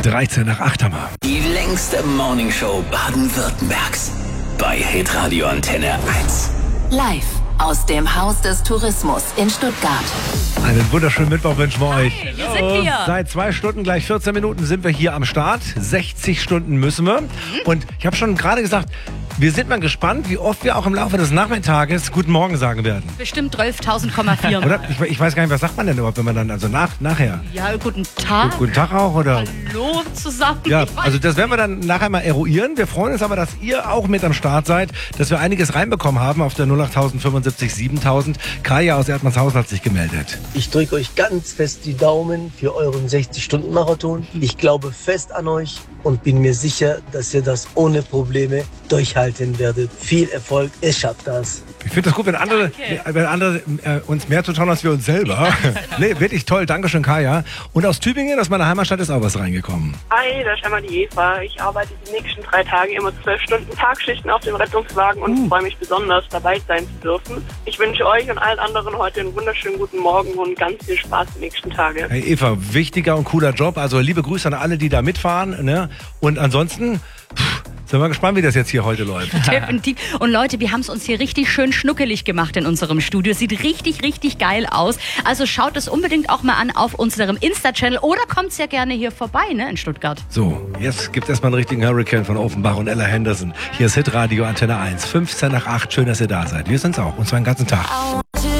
13 nach 8 haben wir. Die längste Morningshow Baden-Württembergs. Bei Hitradio Antenne 1. Live aus dem Haus des Tourismus in Stuttgart. Einen wunderschönen Mittwoch wünschen wir euch. Hier sind wir. Seit 2 Stunden, gleich 14 Minuten sind wir hier am Start. 60 Stunden müssen wir. Und ich habe schon gerade gesagt, wir sind mal gespannt, wie oft wir auch im Laufe des Nachmittages Guten Morgen sagen werden. Bestimmt 12.000,4. Oder? Ich weiß gar nicht, was sagt man denn überhaupt, wenn man dann, also nachher? Ja, guten Tag. Guten Tag auch, oder? Hallo zusammen. Ja, Ich weiß also das werden wir dann nachher mal eruieren. Wir freuen uns aber, dass ihr auch mit am Start seid, dass wir einiges reinbekommen haben auf der 08075 7000. Kaya aus Erdmannshausen hat sich gemeldet. Ich drücke euch ganz fest die Daumen für euren 60-Stunden-Marathon. Ich glaube fest an euch und bin mir sicher, dass ihr das ohne Probleme durchhalten werdet. Viel Erfolg, ihr schafft das. Ich finde das gut, wenn andere uns mehr zutrauen als wir uns selber. Nee, wirklich toll. Dankeschön, Kaya. Und aus Tübingen, aus meiner Heimatstadt, ist auch was reingekommen. Hi, da ist einmal die Eva. Ich arbeite die nächsten 3 Tage immer 12 Stunden Tagschichten auf dem Rettungswagen und freue mich besonders, dabei sein zu dürfen. Ich wünsche euch und allen anderen heute einen wunderschönen guten Morgen und ganz viel Spaß die nächsten Tage. Hey Eva, wichtiger und cooler Job. Also liebe Grüße an alle, die da mitfahren. Ne? Und ansonsten sind wir gespannt, wie das jetzt hier heute läuft. Definitiv. Und Leute, wir haben es uns hier richtig schön schnuckelig gemacht in unserem Studio. Sieht richtig, richtig geil aus. Also schaut es unbedingt auch mal an auf unserem Insta-Channel oder kommt sehr gerne hier vorbei, ne, in Stuttgart. So, jetzt gibt es erstmal einen richtigen Hurricane von Offenbach und Ella Henderson. Hier ist Hitradio Antenne 1. 15 nach 8. Schön, dass ihr da seid. Wir sind's auch. Und zwar den ganzen Tag.